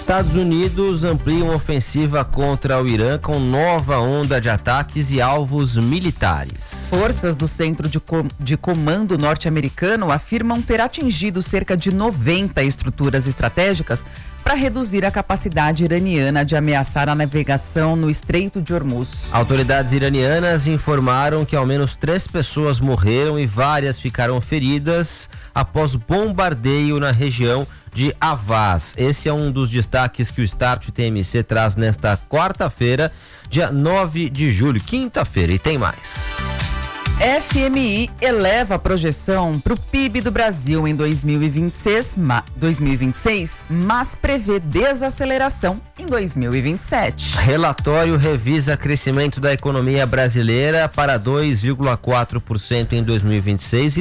Estados Unidos ampliam ofensiva contra o Irã com nova onda de ataques e alvos militares. Forças do Centro de Comando norte-americano afirmam ter atingido cerca de 90 estruturas estratégicas para reduzir a capacidade iraniana de ameaçar a navegação no Estreito de Hormuz. Autoridades iranianas informaram que ao menos 3 pessoas morreram e várias ficaram feridas após bombardeio na região de Avaz. Esse é um dos destaques que o Start TMC traz nesta quarta-feira, dia 9 de julho, quinta-feira, e tem mais. FMI eleva a projeção para o PIB do Brasil em 2026, mas prevê desaceleração em 2027. Relatório revisa crescimento da economia brasileira para 2,4% em 2026 e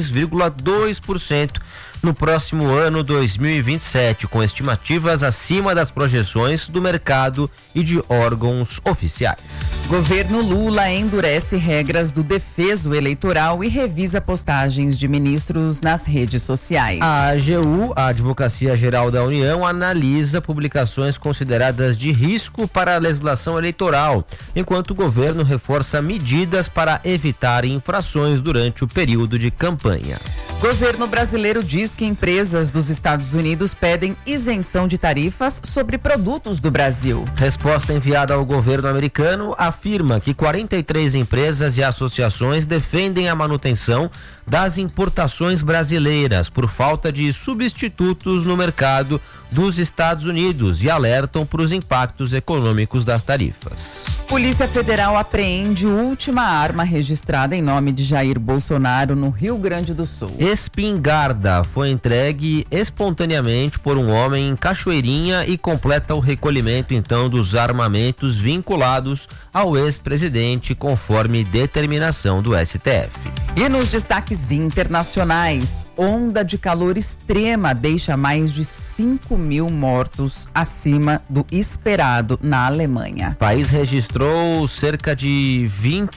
2,2% no próximo ano 2027, com estimativas acima das projeções do mercado e de órgãos oficiais. Governo Lula endurece regras do defeso eleitoral e revisa postagens de ministros nas redes sociais. A AGU, a Advocacia Geral da União, analisa publicações consideradas de risco para a legislação eleitoral, enquanto o governo reforça medidas para evitar infrações durante o período de campanha. Governo brasileiro diz que empresas dos Estados Unidos pedem isenção de tarifas sobre produtos do Brasil. Resposta enviada ao governo americano afirma que 43 empresas e associações defendem a manutenção das importações brasileiras por falta de substitutos no mercado dos Estados Unidos e alertam para os impactos econômicos das tarifas. Polícia Federal apreende última arma registrada em nome de Jair Bolsonaro no Rio Grande do Sul. Espingarda foi entregue espontaneamente por um homem em Cachoeirinha e completa o recolhimento então dos armamentos vinculados ao ex-presidente conforme determinação do STF. E nos destaques internacionais, onda de calor extrema deixa mais de 5.000 mortos acima do esperado na Alemanha. O país registrou cerca de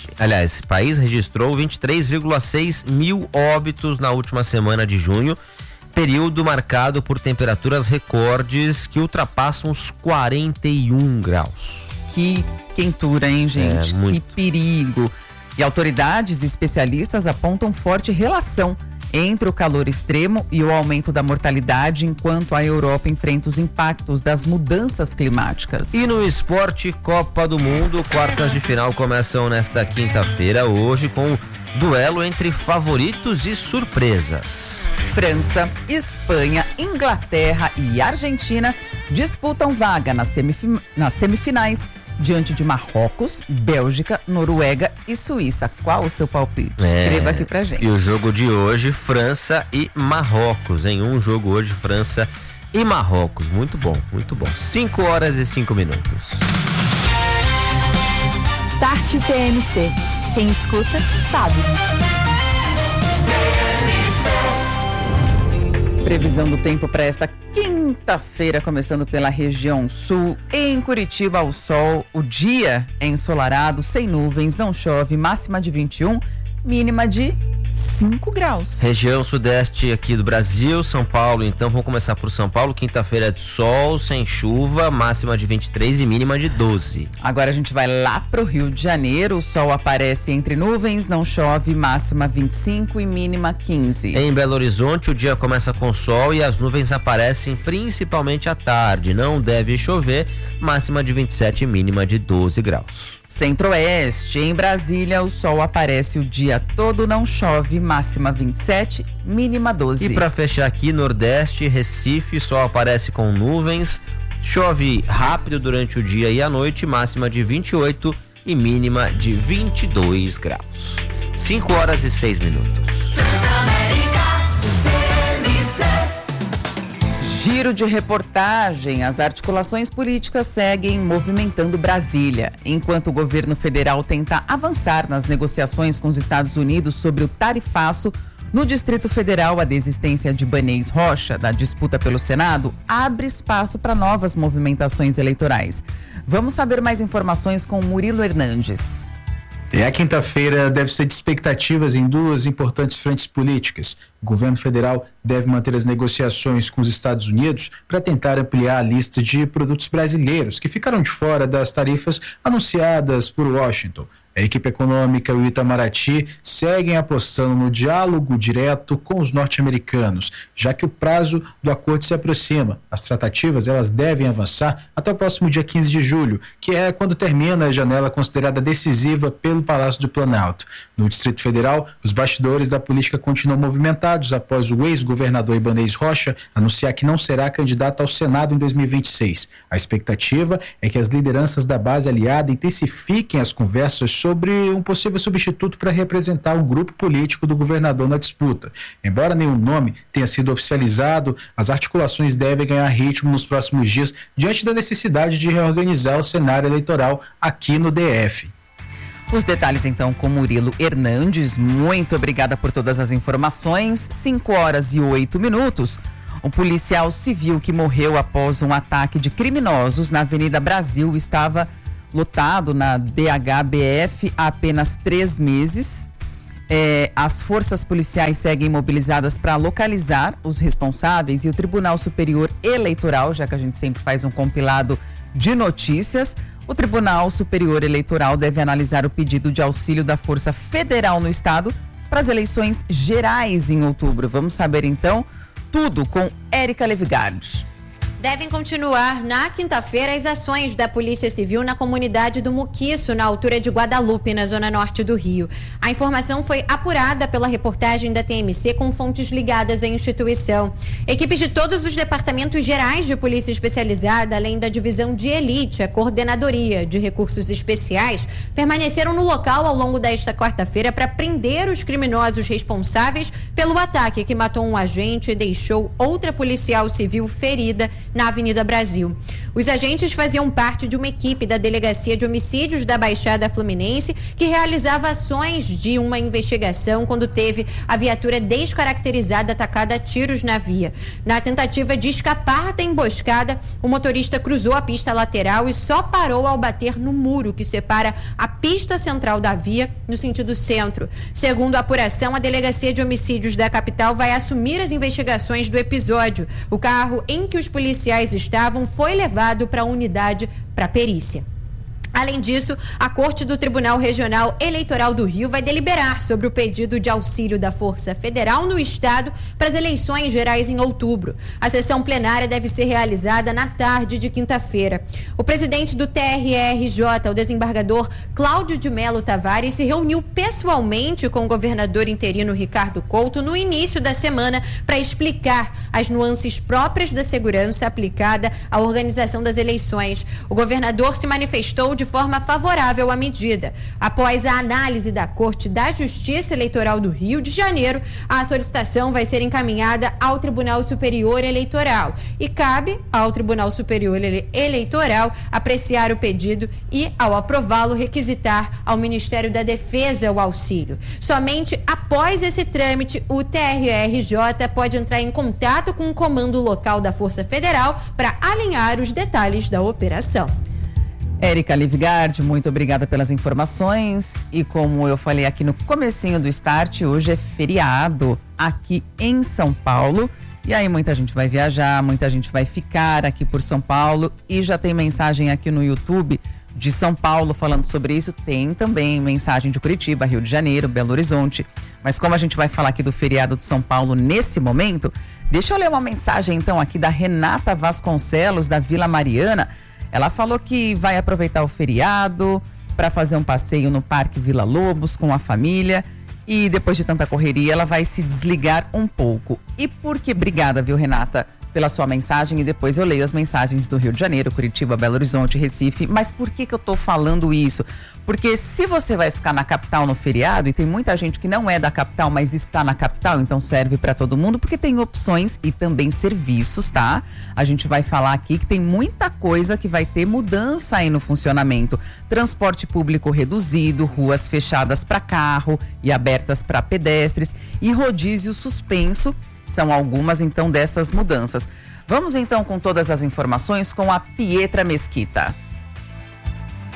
23,6 mil óbitos na última semana de junho, período marcado por temperaturas recordes que ultrapassam os 41 graus. Que quentura, hein, gente? Que perigo. E autoridades e especialistas apontam forte relação entre o calor extremo e o aumento da mortalidade, enquanto a Europa enfrenta os impactos das mudanças climáticas. E no esporte, Copa do Mundo, quartas de final começam nesta quinta-feira, hoje com duelo entre favoritos e surpresas. França, Espanha, Inglaterra e Argentina disputam vaga nas semifinais diante de Marrocos, Bélgica, Noruega e Suíça. Qual o seu palpite? Escreva aqui pra gente. E o jogo de hoje, França e Marrocos. Em um jogo hoje, França e Marrocos. Muito bom, muito bom. 5 horas e 5 minutos. Start TMC. Quem escuta, sabe. Previsão do tempo para esta quinta-feira, começando pela região sul. Em Curitiba, o sol, o dia é ensolarado, sem nuvens, não chove, máxima de 21, mínima de 5 graus. Região sudeste aqui do Brasil, São Paulo, então vamos começar por São Paulo. Quinta-feira é de sol, sem chuva, máxima de 23 e mínima de 12. Agora a gente vai lá pro Rio de Janeiro, o sol aparece entre nuvens, não chove, máxima 25 e mínima 15. Em Belo Horizonte, o dia começa com sol e as nuvens aparecem principalmente à tarde. Não deve chover, máxima de 27 e mínima de 12 graus. Centro-Oeste, em Brasília, o sol aparece o dia todo, não chove, máxima 27, mínima 12. E para fechar aqui, Nordeste, Recife, sol aparece com nuvens, chove rápido durante o dia e a noite, máxima de 28 e mínima de 22 graus. 5 horas e 6 minutos. Giro de reportagem. As articulações políticas seguem movimentando Brasília. Enquanto o governo federal tenta avançar nas negociações com os Estados Unidos sobre o tarifaço, no Distrito Federal, a desistência de Ibanez Rocha da disputa pelo Senado abre espaço para novas movimentações eleitorais. Vamos saber mais informações com Murilo Hernandes. A quinta-feira deve ser de expectativas em duas importantes frentes políticas. O governo federal deve manter as negociações com os Estados Unidos para tentar ampliar a lista de produtos brasileiros que ficaram de fora das tarifas anunciadas por Washington. A equipe econômica e o Itamaraty seguem apostando no diálogo direto com os norte-americanos, já que o prazo do acordo se aproxima. As tratativas elas devem avançar até o próximo dia 15 de julho, que é quando termina a janela considerada decisiva pelo Palácio do Planalto. No Distrito Federal, os bastidores da política continuam movimentados após o ex-governador Ibanez Rocha anunciar que não será candidato ao Senado em 2026. A expectativa é que as lideranças da base aliada intensifiquem as conversas sobre um possível substituto para representar o grupo político do governador na disputa. Embora nenhum nome tenha sido oficializado, as articulações devem ganhar ritmo nos próximos dias diante da necessidade de reorganizar o cenário eleitoral aqui no DF. Os detalhes então com Murilo Hernandes. Muito obrigada por todas as informações. 5h08. O policial civil que morreu após um ataque de criminosos na Avenida Brasil estava lotado na DHBF há apenas 3 meses. As forças policiais seguem mobilizadas para localizar os responsáveis e o Tribunal Superior Eleitoral, já que a gente sempre faz um compilado de notícias, o Tribunal Superior Eleitoral deve analisar o pedido de auxílio da Força Federal no Estado para as eleições gerais em outubro. Vamos saber então tudo com Érica Levigardi. Devem continuar na quinta-feira as ações da Polícia Civil na comunidade do Muquiço, na altura de Guadalupe, na zona norte do Rio. A informação foi apurada pela reportagem da TMC com fontes ligadas à instituição. Equipes de todos os departamentos gerais de polícia especializada, além da divisão de elite, a Coordenadoria de Recursos Especiais, permaneceram no local ao longo desta quarta-feira para prender os criminosos responsáveis pelo ataque que matou um agente e deixou outra policial civil ferida na Avenida Brasil. Os agentes faziam parte de uma equipe da Delegacia de Homicídios da Baixada Fluminense que realizava ações de uma investigação quando teve a viatura descaracterizada atacada a tiros na via. Na tentativa de escapar da emboscada, o motorista cruzou a pista lateral e só parou ao bater no muro que separa a pista central da via no sentido centro. Segundo a apuração, a Delegacia de Homicídios da capital vai assumir as investigações do episódio. O carro em que os policiais estavam foi levado para a unidade para perícia. Além disso, a Corte do Tribunal Regional Eleitoral do Rio vai deliberar sobre o pedido de auxílio da Força Federal no Estado para as eleições gerais em outubro. A sessão plenária deve ser realizada na tarde de quinta-feira. O presidente do TRE-RJ, o desembargador Cláudio de Melo Tavares, se reuniu pessoalmente com o governador interino Ricardo Couto no início da semana para explicar as nuances próprias da segurança aplicada à organização das eleições. O governador se manifestou de forma favorável à medida. Após a análise da Corte da Justiça Eleitoral do Rio de Janeiro, a solicitação vai ser encaminhada ao Tribunal Superior Eleitoral e cabe ao Tribunal Superior Eleitoral apreciar o pedido e, ao aprová-lo, requisitar ao Ministério da Defesa o auxílio. Somente após esse trâmite, o TRE-RJ pode entrar em contato com o comando local da Força Federal para alinhar os detalhes da operação. Érica Levigardi, muito obrigada pelas informações. E como eu falei aqui no comecinho do Start, hoje é feriado aqui em São Paulo. E aí muita gente vai viajar, muita gente vai ficar aqui por São Paulo. E já tem mensagem aqui no YouTube de São Paulo falando sobre isso. Tem também mensagem de Curitiba, Rio de Janeiro, Belo Horizonte. Mas como a gente vai falar aqui do feriado de São Paulo nesse momento, deixa eu ler uma mensagem então aqui da Renata Vasconcelos, da Vila Mariana. Ela falou que vai aproveitar o feriado para fazer um passeio no Parque Vila Lobos com a família e depois de tanta correria ela vai se desligar um pouco. E por que? Obrigada, viu, Renata, pela sua mensagem, e depois eu leio as mensagens do Rio de Janeiro, Curitiba, Belo Horizonte, Recife. Mas por que eu tô falando isso? Porque se você vai ficar na capital no feriado, e tem muita gente que não é da capital, mas está na capital, então serve para todo mundo, porque tem opções e também serviços, tá? A gente vai falar aqui que tem muita coisa que vai ter mudança aí no funcionamento. Transporte público reduzido, ruas fechadas para carro e abertas para pedestres e rodízio suspenso. São algumas, então, dessas mudanças. Vamos, então, com todas as informações com a Pietra Mesquita.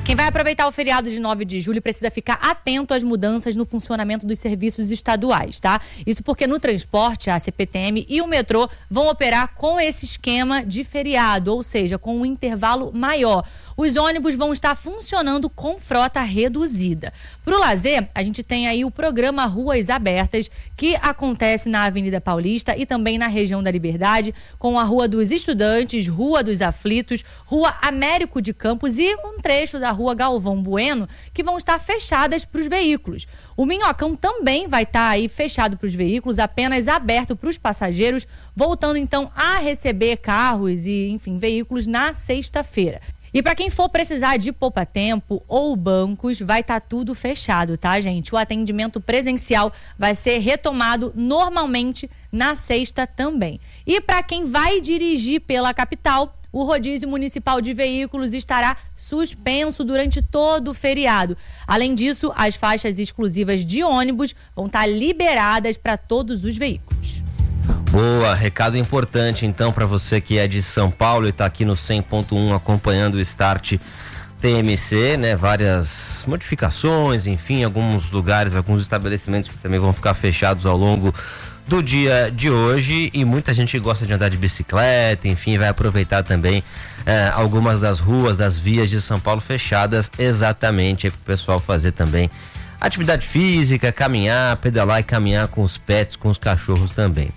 Quem vai aproveitar o feriado de 9 de julho precisa ficar atento às mudanças no funcionamento dos serviços estaduais, tá? Isso porque no transporte, a CPTM e o metrô vão operar com esse esquema de feriado, ou seja, com um intervalo maior. Os ônibus vão estar funcionando com frota reduzida. Para o lazer, a gente tem aí o programa Ruas Abertas, que acontece na Avenida Paulista e também na região da Liberdade, com a Rua dos Estudantes, Rua dos Aflitos, Rua Américo de Campos e um trecho da Rua Galvão Bueno, que vão estar fechadas para os veículos. O Minhocão também vai estar aí fechado para os veículos, apenas aberto para os passageiros, voltando então a receber carros e, enfim, veículos na sexta-feira. E para quem for precisar de poupa-tempo ou bancos, vai estar tudo fechado, tá, gente? O atendimento presencial vai ser retomado normalmente na sexta também. E para quem vai dirigir pela capital, o rodízio municipal de veículos estará suspenso durante todo o feriado. Além disso, as faixas exclusivas de ônibus vão estar liberadas para todos os veículos. Boa, recado importante então para você que é de São Paulo e está aqui no 100.1 acompanhando o Start TMC, né? Várias modificações, enfim, alguns lugares, alguns estabelecimentos que também vão ficar fechados ao longo do dia de hoje, e muita gente gosta de andar de bicicleta, enfim, vai aproveitar também algumas das ruas, das vias de São Paulo fechadas, exatamente para o pessoal fazer também atividade física, caminhar, pedalar e caminhar com os pets, com os cachorros também.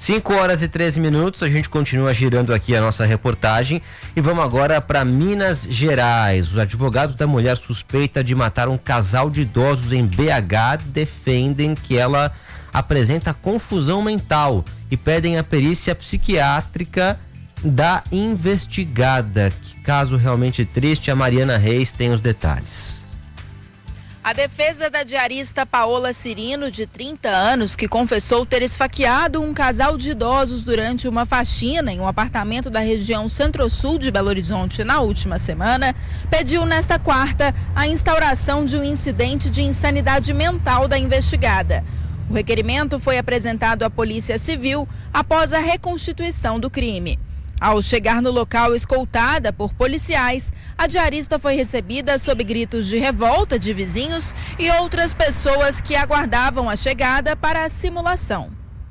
5h13, a gente continua girando aqui a nossa reportagem e vamos agora para Minas Gerais. Os advogados da mulher suspeita de matar um casal de idosos em BH defendem que ela apresenta confusão mental e pedem a perícia psiquiátrica da investigada. Que caso realmente triste, a Mariana Reis tem os detalhes. A defesa da diarista Paola Cirino, de 30 anos, que confessou ter esfaqueado um casal de idosos durante uma faxina em um apartamento da região Centro-Sul de Belo Horizonte na última semana, pediu nesta quarta a instauração de um incidente de insanidade mental da investigada. O requerimento foi apresentado à Polícia Civil após a reconstituição do crime. Ao chegar no local escoltada por policiais, a diarista foi recebida sob gritos de revolta de vizinhos e outras pessoas que aguardavam a chegada para a simulação.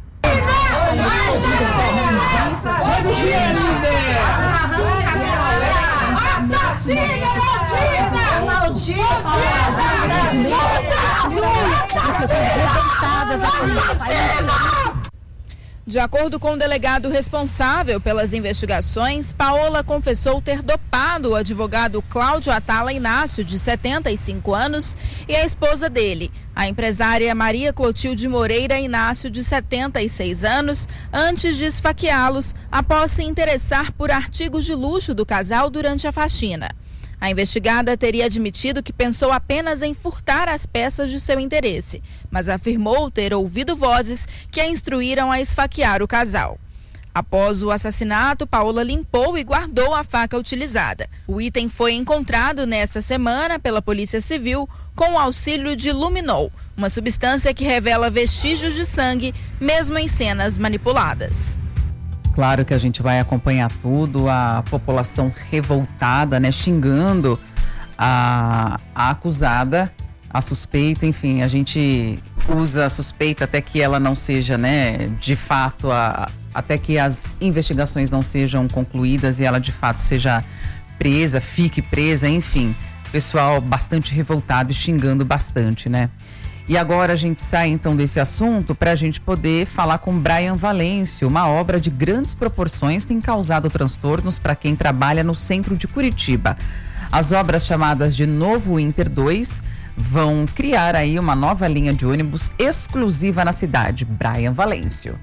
De acordo com o delegado responsável pelas investigações, Paola confessou ter dopado o advogado Cláudio Atala Inácio, de 75 anos, e a esposa dele, a empresária Maria Clotilde Moreira Inácio, de 76 anos, antes de esfaqueá-los após se interessar por artigos de luxo do casal durante a faxina. A investigada teria admitido que pensou apenas em furtar as peças de seu interesse, mas afirmou ter ouvido vozes que a instruíram a esfaquear o casal. Após o assassinato, Paola limpou e guardou a faca utilizada. O item foi encontrado nesta semana pela Polícia Civil com o auxílio de luminol, uma substância que revela vestígios de sangue, mesmo em cenas manipuladas. Claro que a gente vai acompanhar tudo, a população revoltada, né, xingando a acusada, a suspeita, enfim, a gente usa a suspeita até que ela não seja, né, de fato, até que as investigações não sejam concluídas e ela de fato seja presa, fique presa, enfim, pessoal bastante revoltado e xingando bastante, né. E agora a gente sai então desse assunto para a gente poder falar com Brian Valêncio. Uma obra de grandes proporções tem causado transtornos para quem trabalha no centro de Curitiba. As obras chamadas de Novo Inter 2 vão criar aí uma nova linha de ônibus exclusiva na cidade. Brian Valêncio.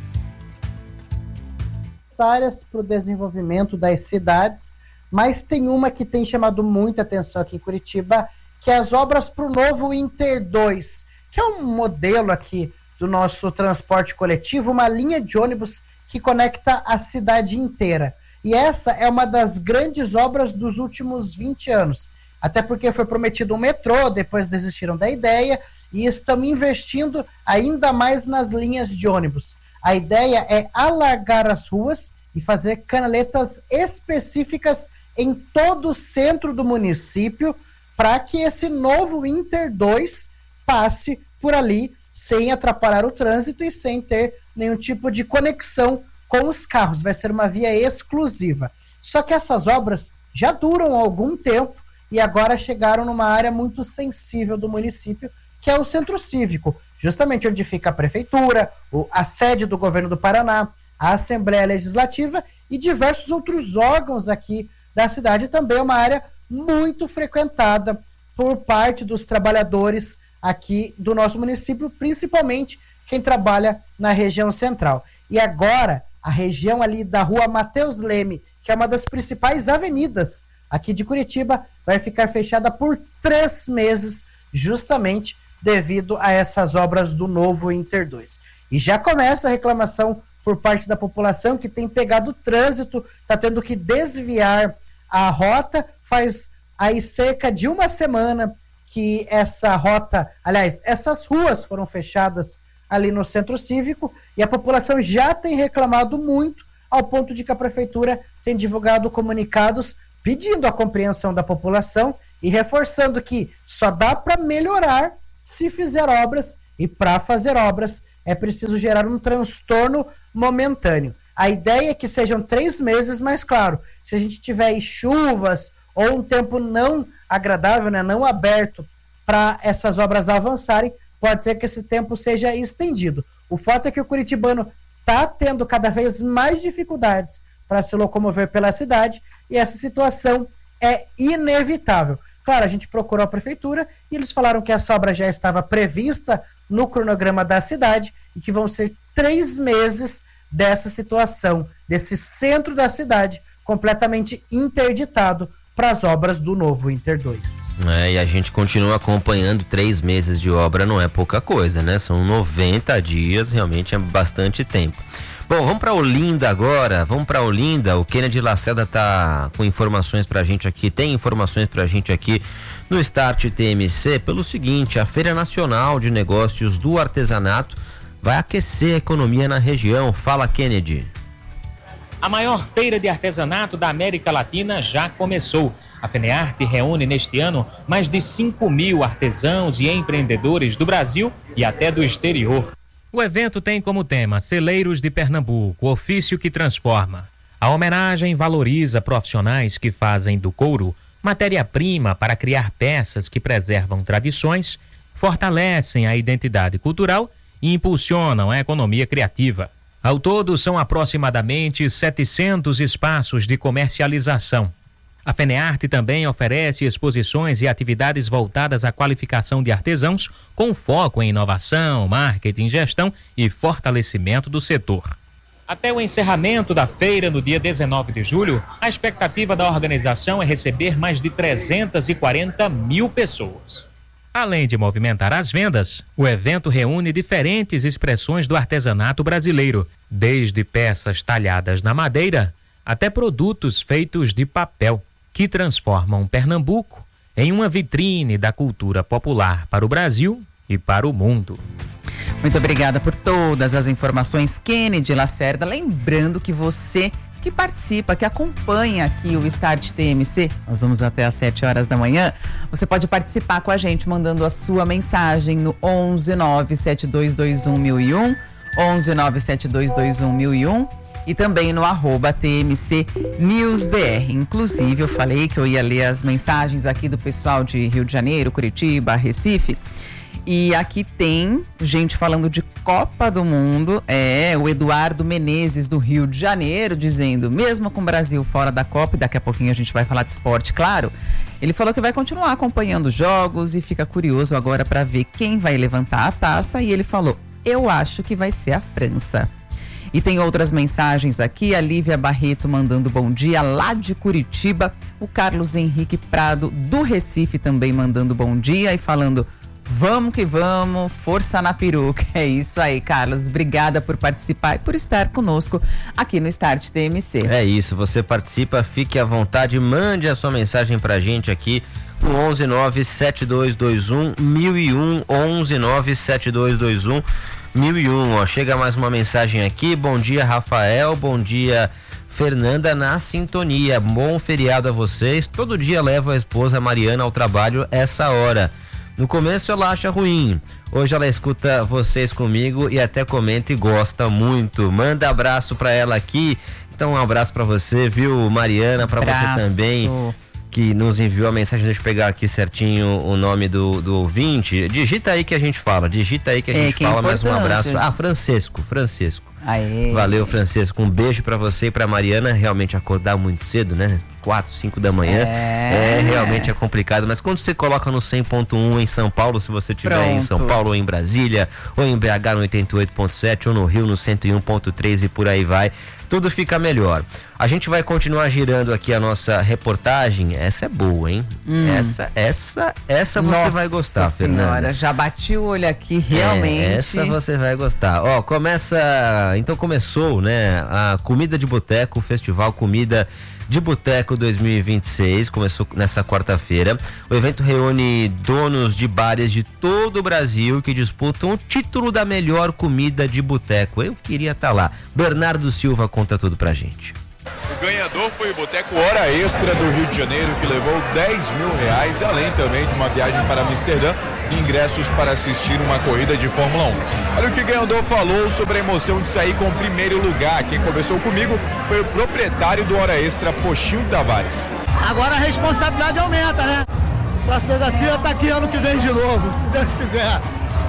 Áreas para o desenvolvimento das cidades, mas tem uma que tem chamado muita atenção aqui em Curitiba, que é as obras para o Novo Inter 2, que é um modelo aqui do nosso transporte coletivo, uma linha de ônibus que conecta a cidade inteira. E essa é uma das grandes obras dos últimos 20 anos, até porque foi prometido um metrô, depois desistiram da ideia e estão investindo ainda mais nas linhas de ônibus. A ideia é alargar as ruas e fazer canaletas específicas em todo o centro do município, para que esse novo Inter 2 passe por ali sem atrapalhar o trânsito e sem ter nenhum tipo de conexão com os carros. Vai ser uma via exclusiva. Só que essas obras já duram algum tempo e agora chegaram numa área muito sensível do município, que é o Centro Cívico, justamente onde fica a Prefeitura, a sede do Governo do Paraná, a Assembleia Legislativa e diversos outros órgãos aqui da cidade. Também é uma área muito frequentada por parte dos trabalhadores aqui do nosso município, principalmente quem trabalha na região central. E agora, a região ali da rua Mateus Leme, que é uma das principais avenidas aqui de Curitiba, vai ficar fechada por 3 meses, justamente devido a essas obras do novo Inter 2. E já começa a reclamação por parte da população que tem pegado o trânsito, está tendo que desviar a rota. Faz aí cerca de uma semana que essa rota, aliás, essas ruas foram fechadas ali no Centro Cívico e a população já tem reclamado muito, ao ponto de que a Prefeitura tem divulgado comunicados pedindo a compreensão da população e reforçando que só dá para melhorar se fizer obras, e para fazer obras é preciso gerar um transtorno momentâneo. A ideia é que sejam 3 meses, mas claro, se a gente tiver chuvas ou um tempo não agradável, né, não aberto para essas obras avançarem, pode ser que esse tempo seja estendido. O fato é que o curitibano está tendo cada vez mais dificuldades para se locomover pela cidade e essa situação é inevitável. Claro, a gente procurou a prefeitura e eles falaram que essa obra já estava prevista no cronograma da cidade e que vão ser 3 meses dessa situação, desse centro da cidade completamente interditado para as obras do novo Inter 2. E a gente continua acompanhando. 3 meses de obra não é pouca coisa, né? São 90 dias, realmente é bastante tempo. Bom, vamos para Olinda agora, o Kennedy Lacerda tá com informações pra gente aqui, tem informações pra gente aqui no Start TMC pelo seguinte: a Feira Nacional de Negócios do Artesanato vai aquecer a economia na região. Fala, Kennedy. A maior feira de artesanato da América Latina já começou. A FENEARTE reúne neste ano mais de 5.000 artesãos e empreendedores do Brasil e até do exterior. O evento tem como tema Celeiros de Pernambuco, ofício que transforma. A homenagem valoriza profissionais que fazem do couro matéria-prima para criar peças que preservam tradições, fortalecem a identidade cultural e impulsionam a economia criativa. Ao todo, são aproximadamente 700 espaços de comercialização. A FENEARTE também oferece exposições e atividades voltadas à qualificação de artesãos, com foco em inovação, marketing, gestão e fortalecimento do setor. Até o encerramento da feira, no dia 19 de julho, a expectativa da organização é receber mais de 340 mil pessoas. Além de movimentar as vendas, o evento reúne diferentes expressões do artesanato brasileiro, desde peças talhadas na madeira até produtos feitos de papel, que transformam Pernambuco em uma vitrine da cultura popular para o Brasil e para o mundo. Muito obrigada por todas as informações, Kennedy Lacerda. Lembrando que você que participa, que acompanha aqui o Start TMC, nós vamos até às 7 horas da manhã, você pode participar com a gente mandando a sua mensagem no 11972211001, 11972211001 e também no @TMCNewsBR. Inclusive, eu falei que eu ia ler as mensagens aqui do pessoal de Rio de Janeiro, Curitiba, Recife. E aqui tem gente falando de Copa do Mundo. O Eduardo Menezes, do Rio de Janeiro, dizendo, mesmo com o Brasil fora da Copa, e daqui a pouquinho a gente vai falar de esporte, claro, ele falou que vai continuar acompanhando os jogos e fica curioso agora para ver quem vai levantar a taça. E ele falou, eu acho que vai ser a França. E tem outras mensagens aqui, a Lívia Barreto mandando bom dia lá de Curitiba, o Carlos Henrique Prado do Recife também mandando bom dia e falando, vamos que vamos, força na peruca. É isso aí, Carlos, obrigada por participar e por estar conosco aqui no Start TMC. É isso, você participa, fique à vontade, mande a sua mensagem pra gente aqui no 11972211001, 11972211001. Chega mais uma mensagem aqui. Bom dia, Rafael. Bom dia, Fernanda na sintonia. Bom feriado a vocês. Todo dia levo a esposa Mariana ao trabalho essa hora. No começo ela acha ruim. Hoje ela escuta vocês comigo e até comenta e gosta muito. Manda abraço pra ela aqui. Então um abraço pra você, viu, Mariana? Pra você também, que nos enviou a mensagem. Deixa eu pegar aqui certinho o nome do ouvinte. Digita aí que a gente fala. Mais um abraço. Francisco. Aê. Valeu, Francisco. Um beijo pra você e pra Mariana. Realmente acordar muito cedo, né? 4, 5 da manhã. Realmente é complicado. Mas quando você coloca no 100.1 em São Paulo, se você estiver em São Paulo ou em Brasília, ou em BH no 88.7, ou no Rio no 101.3 e por aí vai, tudo fica melhor. A gente vai continuar girando aqui a nossa reportagem. Essa é boa, hein? Essa você vai gostar, Fernanda. Já bati o olho aqui, realmente. Essa você vai gostar. Começou, né? A Comida de Boteco, o Festival Comida de Boteco 2026, começou nessa quarta-feira. O evento reúne donos de bares de todo o Brasil que disputam o título da melhor comida de boteco. Eu queria estar lá. Bernardo Silva conta tudo pra gente. O ganhador foi o Boteco Hora Extra do Rio de Janeiro, que levou R$10 mil, além também de uma viagem para Amsterdã e ingressos para assistir uma corrida de Fórmula 1. Olha o que o ganhador falou sobre a emoção de sair com o primeiro lugar. Quem conversou comigo foi o proprietário do Hora Extra, Pochinho Tavares. Agora a responsabilidade aumenta, né? Pra Segafia tá aqui ano que vem de novo, se Deus quiser.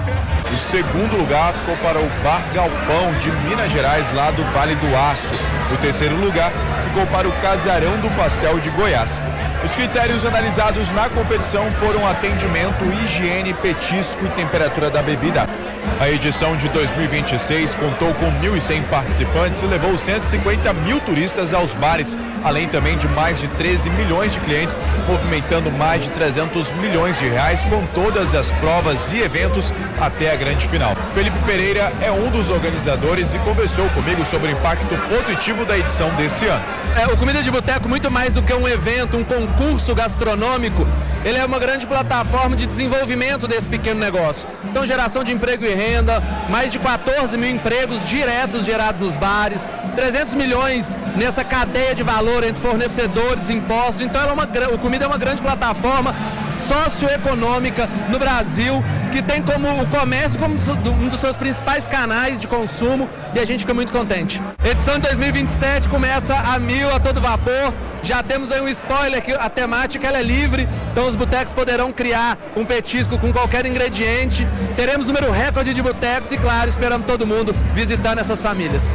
O segundo lugar ficou para o Bar Galpão de Minas Gerais, lá do Vale do Aço. O terceiro lugar ficou para o Casarão do Pastel de Goiás. Os critérios analisados na competição foram atendimento, higiene, petisco e temperatura da bebida. A edição de 2026 contou com 1.100 participantes e levou 150 mil turistas aos bares, além também de mais de 13 milhões de clientes, movimentando mais de 300 milhões de reais com todas as provas e eventos até a grande final. Felipe Pereira é um dos organizadores e conversou comigo sobre o impacto positivo da edição desse ano. O Comida de Boteco, muito mais do que um evento, um concurso gastronômico, ele é uma grande plataforma de desenvolvimento desse pequeno negócio. Então, geração de emprego e renda, mais de 14 mil empregos diretos gerados nos bares, 300 milhões nessa cadeia de valor entre fornecedores, impostos. Então, o Comida é uma grande plataforma socioeconômica no Brasil, que tem como o comércio como um dos seus principais canais de consumo, e a gente fica muito contente. Edição de 2027 começa a 1000, a todo vapor. Já temos aí um spoiler que a temática ela é livre, então os botecos poderão criar um petisco com qualquer ingrediente. Teremos número recorde de botecos e, claro, esperamos todo mundo visitando essas famílias.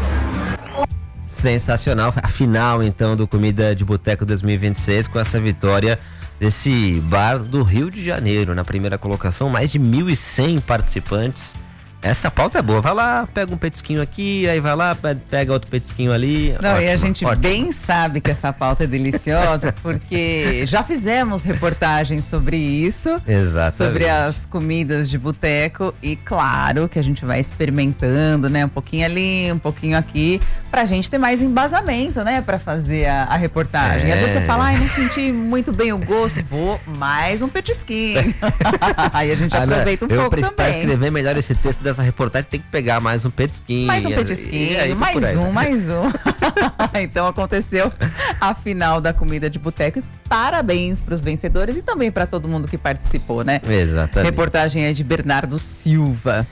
Sensacional. A final, então, do Comida de Boteco 2026, com essa vitória desse bar do Rio de Janeiro. Na primeira colocação, mais de 1.100 participantes. Essa pauta é boa. Vai lá, pega um petisquinho aqui, aí vai lá, pega outro petisquinho ali. Não, e a gente bem sabe que essa pauta é deliciosa, porque já fizemos reportagens sobre isso. Exatamente. Sobre as comidas de boteco, e claro que a gente vai experimentando, né? Um pouquinho ali, um pouquinho aqui, pra gente ter mais embasamento, né? Pra fazer a reportagem. Às vezes você fala, não senti muito bem o gosto, vou mais um petisquinho. Aí a gente aproveita um pouco também. Pra escrever melhor esse texto dessa reportagem, tem que pegar mais um petisquinho. Mais um petisquinho, mais um. Então aconteceu a final da Comida de Boteco. E parabéns para os vencedores e também para todo mundo que participou, né? Exatamente. Reportagem é de Bernardo Silva.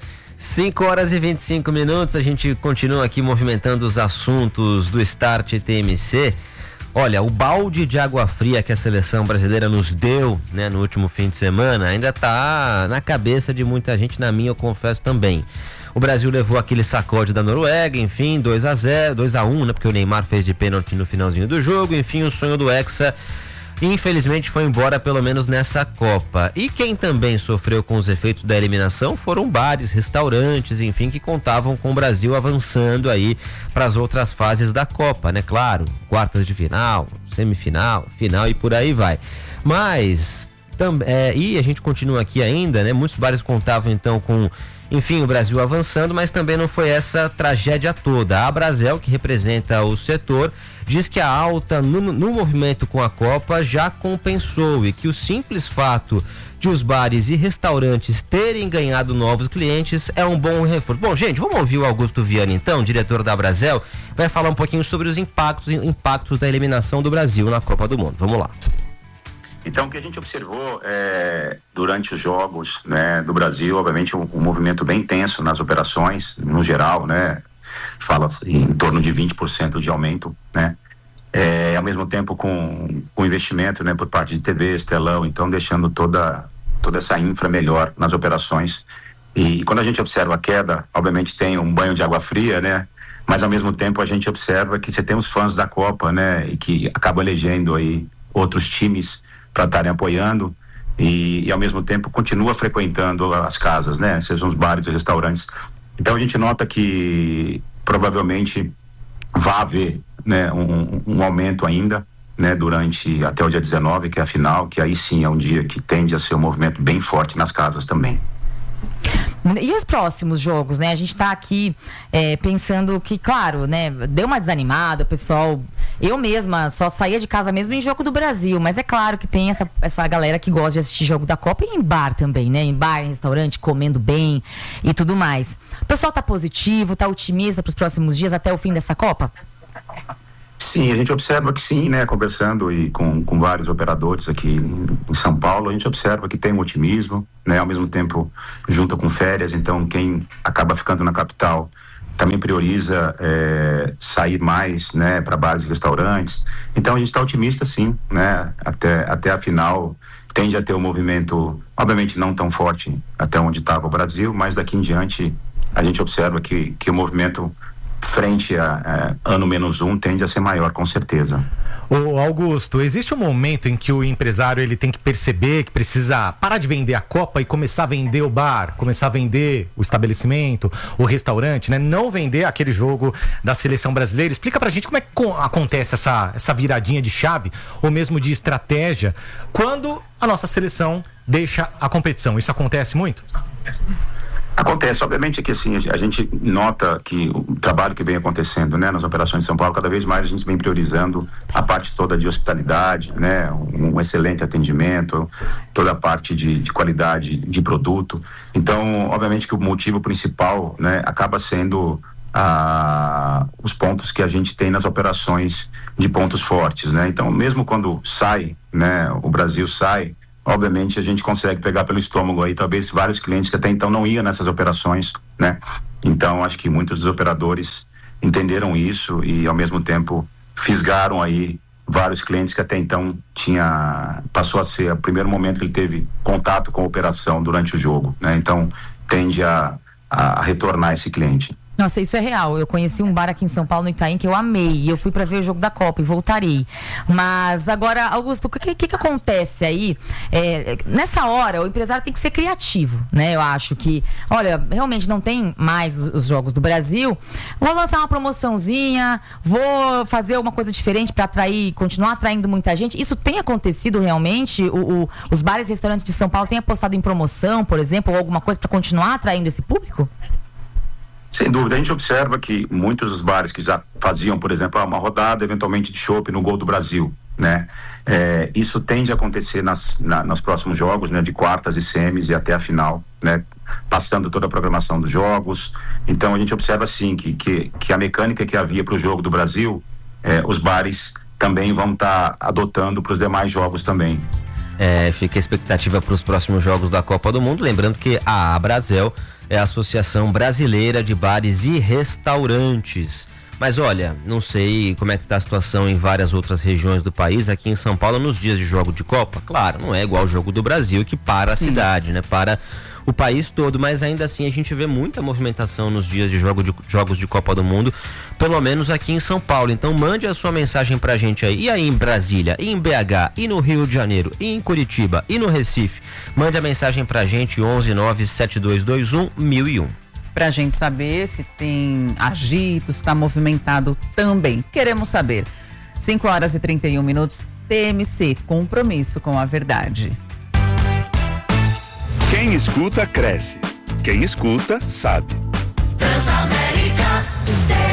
5h25, a gente continua aqui movimentando os assuntos do Start TMC. Olha, o balde de água fria que a seleção brasileira nos deu, né, no último fim de semana, ainda tá na cabeça de muita gente, na minha eu confesso também. O Brasil levou aquele sacode da Noruega, enfim, 2-1, né, porque o Neymar fez de pênalti no finalzinho do jogo, enfim, o sonho do Hexa infelizmente foi embora, pelo menos nessa Copa. E quem também sofreu com os efeitos da eliminação foram bares, restaurantes, enfim, que contavam com o Brasil avançando aí para as outras fases da Copa, né? Claro, quartas de final, semifinal, final e por aí vai. Mas, e a gente continua aqui ainda, né? Muitos bares contavam então com Enfim, o Brasil avançando, mas também não foi essa tragédia toda. A Abrazel, que representa o setor, diz que a alta no movimento com a Copa já compensou e que o simples fato de os bares e restaurantes terem ganhado novos clientes é um bom reforço. Bom, gente, vamos ouvir o Augusto Viana, então, diretor da Abrazel, vai falar um pouquinho sobre os impactos da eliminação do Brasil na Copa do Mundo. Vamos lá. Então, o que a gente observou durante os jogos, né, do Brasil, obviamente um movimento bem intenso nas operações, no geral, né, fala-se em torno de 20% de aumento, né, ao mesmo tempo com investimento, né, por parte de TVs, telão, então deixando toda essa infra melhor nas operações. E quando a gente observa a queda, obviamente tem um banho de água fria, né, mas ao mesmo tempo a gente observa que você tem os fãs da Copa, né, e que acabam elegendo aí outros times para estarem apoiando e ao mesmo tempo continua frequentando as casas, né, sejam os bares e restaurantes. Então a gente nota que provavelmente vai haver, né, um aumento ainda, né, durante até o dia 19, que é a final, que aí sim é um dia que tende a ser um movimento bem forte nas casas também. E os próximos jogos, né? A gente tá aqui pensando que, claro, né? Deu uma desanimada, o pessoal... Eu mesma só saía de casa mesmo em jogo do Brasil, mas é claro que tem essa galera que gosta de assistir jogo da Copa e em bar também, né? Em bar, em restaurante, comendo bem e tudo mais. O pessoal tá positivo, tá otimista pros próximos dias até o fim dessa Copa? Sim, a gente observa que sim, né, conversando e com vários operadores aqui em São Paulo, a gente observa que tem um otimismo, né, ao mesmo tempo junto com férias, então quem acaba ficando na capital também prioriza sair mais, né, para bares e restaurantes. Então a gente está otimista sim, né, até a final tende a ter um movimento, obviamente não tão forte até onde estava o Brasil, mas daqui em diante a gente observa que o movimento frente a ano -1 tende a ser maior, com certeza. Ô Augusto, existe um momento em que o empresário ele tem que perceber que precisa parar de vender a Copa e começar a vender o bar, começar a vender o estabelecimento, o restaurante, né? Não vender aquele jogo da seleção brasileira. Explica pra gente como é que acontece essa viradinha de chave, ou mesmo de estratégia, quando a nossa seleção deixa a competição. Isso acontece muito? Acontece, obviamente que assim, a gente nota que o trabalho que vem acontecendo, né, nas operações de São Paulo, cada vez mais a gente vem priorizando a parte toda de hospitalidade, né, um excelente atendimento, toda a parte de qualidade de produto. Então, obviamente que o motivo principal, né, acaba sendo os pontos que a gente tem nas operações de pontos fortes, né. Então, mesmo quando sai, né, o Brasil sai, obviamente a gente consegue pegar pelo estômago aí talvez vários clientes que até então não iam nessas operações, né? Então acho que muitos dos operadores entenderam isso e ao mesmo tempo fisgaram aí vários clientes que até então passou a ser o primeiro momento que ele teve contato com a operação durante o jogo, né? Então tende a retornar esse cliente. Nossa, isso é real. Eu conheci um bar aqui em São Paulo, no Itaim, que eu amei. E eu fui pra ver o jogo da Copa e voltarei. Mas agora, Augusto, o que acontece aí? Nessa hora, o empresário tem que ser criativo, né? Eu acho que, olha, realmente não tem mais os jogos do Brasil. Vou lançar uma promoçãozinha, vou fazer uma coisa diferente pra continuar atraindo muita gente. Isso tem acontecido realmente? Os bares e restaurantes de São Paulo têm apostado em promoção, por exemplo, ou alguma coisa pra continuar atraindo esse público? Sem dúvida, a gente observa que muitos dos bares que já faziam, por exemplo, uma rodada eventualmente de chopp no Gol do Brasil, né? Isso tende a acontecer nos próximos jogos, né? De quartas e semis e até a final, né? Passando toda a programação dos jogos. Então a gente observa sim que a mecânica que havia para o jogo do Brasil, os bares também vão estar adotando para os demais jogos também. Fica a expectativa para os próximos jogos da Copa do Mundo, lembrando que a Abrazel é a Associação Brasileira de Bares e Restaurantes. Mas olha, não sei como é que tá a situação em várias outras regiões do país. Aqui em São Paulo, nos dias de jogo de Copa, claro, não é igual ao jogo do Brasil, que para a cidade, né? Para o país todo, mas ainda assim a gente vê muita movimentação nos dias de jogos de Copa do Mundo, pelo menos aqui em São Paulo. Então mande a sua mensagem pra gente aí. E aí em Brasília, e em BH, e no Rio de Janeiro, e em Curitiba, e no Recife. Mande a mensagem pra gente, 11-97221-1001. Pra gente saber se tem agito, se tá movimentado também. Queremos saber. 5h31, TMC, compromisso com a verdade. Quem escuta, cresce. Quem escuta, sabe. Transamérica,